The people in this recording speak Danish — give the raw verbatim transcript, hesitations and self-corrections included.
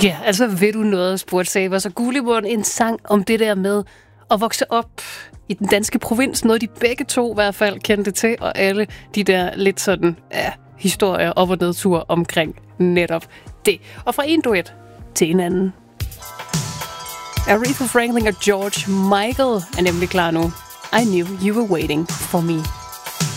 Ja, altså ved du noget, spurgte Saber. Så Gullimund, en sang om det der med at vokse op i den danske provins. Noget, de begge to i hvert fald kendte til. Og alle de der lidt sådan, ja, historier op- og nedtur omkring netop det. Og fra en duet til en anden. Aretha Franklin og George Michael er nemlig klar nu. I knew you were waiting for me.